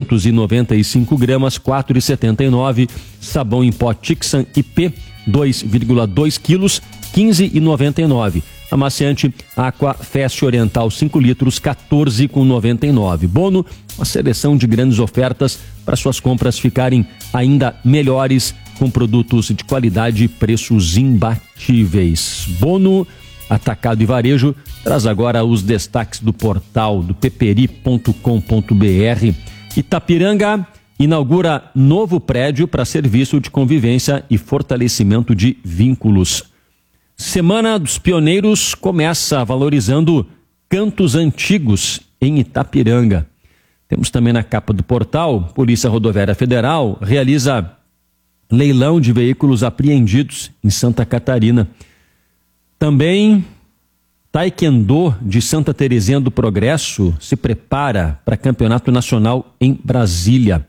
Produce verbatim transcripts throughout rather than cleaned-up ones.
duzentos e noventa e cinco gramas, quatro reais e setenta e nove centavos. Sabão em pó Tixan I P, dois vírgula dois quilos, quinze reais e noventa e nove centavos. Amaciante Aqua Fest Oriental cinco litros, quatorze reais e noventa e nove centavos. Bono, uma seleção de grandes ofertas para suas compras ficarem ainda melhores, com produtos de qualidade e preços imbatíveis. Bono Atacado e Varejo traz agora os destaques do portal do peperi ponto com ponto br. Itapiranga inaugura novo prédio para serviço de convivência e fortalecimento de vínculos. Semana dos Pioneiros começa valorizando cantos antigos em Itapiranga. Temos também na capa do portal, Polícia Rodoviária Federal realiza leilão de veículos apreendidos em Santa Catarina. Também Taekwondo de Santa Terezinha do Progresso se prepara para campeonato nacional em Brasília.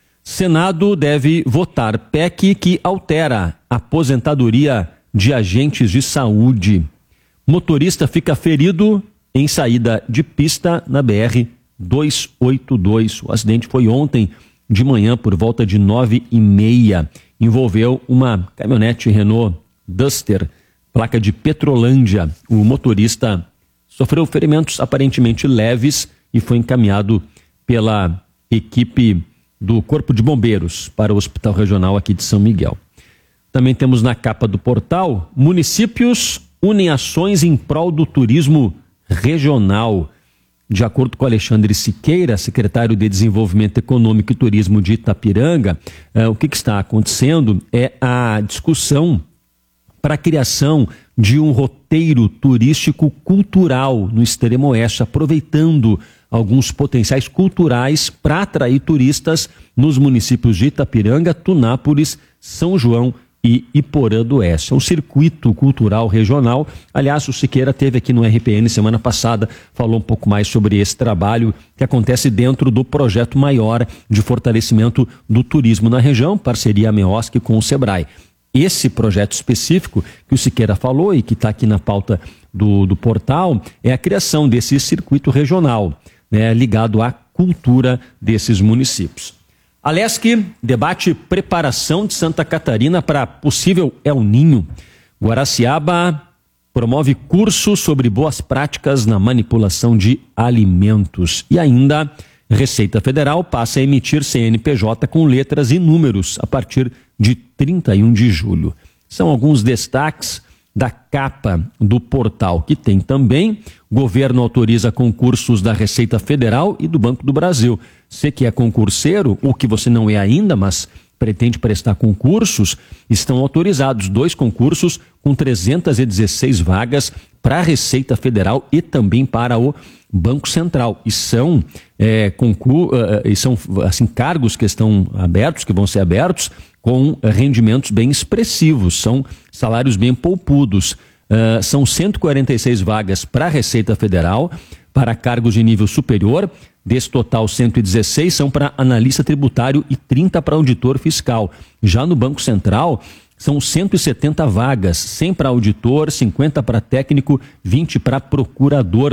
Senado deve votar P E C que altera a aposentadoria de agentes de saúde. Motorista fica ferido em saída de pista na B R duzentos e oitenta e dois. O acidente foi ontem de manhã por volta de nove e meia. Envolveu uma caminhonete Renault Duster, placa de Petrolândia. O motorista sofreu ferimentos aparentemente leves e foi encaminhado pela equipe do Corpo de Bombeiros para o Hospital Regional aqui de São Miguel. Também temos na capa do portal, municípios unem ações em prol do turismo regional. De acordo com Alexandre Siqueira, secretário de Desenvolvimento Econômico e Turismo de Itapiranga, eh, o que, que está acontecendo é a discussão para a criação de um roteiro turístico cultural no extremo oeste, aproveitando alguns potenciais culturais para atrair turistas nos municípios de Itapiranga, Tunápolis, São João e Iporã do Oeste. É um circuito cultural regional. Aliás, o Siqueira teve aqui no R P N semana passada, falou um pouco mais sobre esse trabalho que acontece dentro do projeto maior de fortalecimento do turismo na região, parceria MEOSC com o Sebrae. Esse projeto específico que o Siqueira falou e que está aqui na pauta do, do portal é a criação desse circuito regional, né, ligado à cultura desses municípios. Alesc debate preparação de Santa Catarina para possível El Ninho. Guaraciaba promove curso sobre boas práticas na manipulação de alimentos. E ainda, Receita Federal passa a emitir C N P J com letras e números a partir de trinta e um de julho. São alguns destaques da capa do portal, que tem também: governo autoriza concursos da Receita Federal e do Banco do Brasil. Você que é concurseiro, ou que você não é ainda, mas pretende prestar concursos, estão autorizados dois concursos com trezentas e dezesseis vagas para a Receita Federal e também para o Banco Central. E são, é, concur, uh, e são assim, cargos que estão abertos, que vão ser abertos, com rendimentos bem expressivos, são salários bem poupudos. Uh, são cento e quarenta e seis vagas para a Receita Federal, para cargos de nível superior. Desse total, cento e dezesseis são para analista tributário e trinta para auditor fiscal. Já no Banco Central, são cento e setenta vagas, cem para auditor, cinquenta para técnico, vinte para procurador.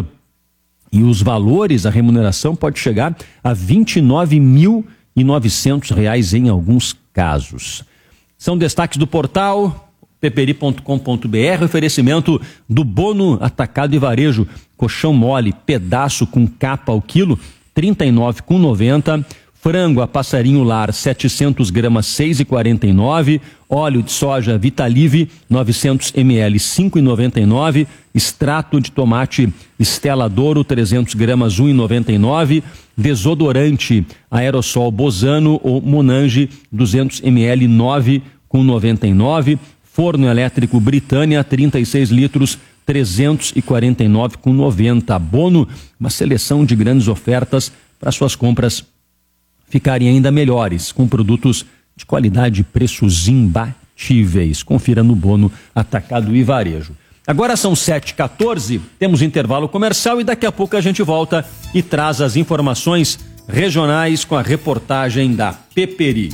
E os valores, a remuneração pode chegar a vinte e nove mil e novecentos reais em alguns casos. São destaques do portal peperi ponto com ponto br, oferecimento do Bono Atacado e Varejo, colchão mole, pedaço com capa ao quilo, trinta e nove reais e noventa centavos. Frango a passarinho lar, setecentos gramas, seis reais e quarenta e nove centavos. Óleo de soja Vitalive, novecentos mililitros, cinco reais e noventa e nove centavos. Extrato de tomate Stella Douro, trezentos gramas, um real e noventa e nove centavos. Desodorante aerossol Bozano ou Monange, duzentos mililitros, nove reais e noventa e nove centavos. Forno elétrico Britânia, trinta e seis litros, trezentos e quarenta e nove reais e noventa centavos. Bono, uma seleção de grandes ofertas para suas compras ficarem ainda melhores, com produtos de qualidade e preços imbatíveis. Confira no Bono Atacado e Varejo. Agora são sete e quatorze, temos intervalo comercial e daqui a pouco a gente volta e traz as informações regionais com a reportagem da Peperi.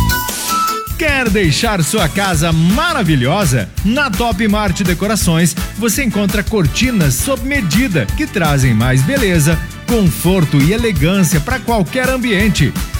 Quer deixar sua casa maravilhosa? Na Top Mart Decorações você encontra cortinas sob medida que trazem mais beleza, conforto e elegância para qualquer ambiente.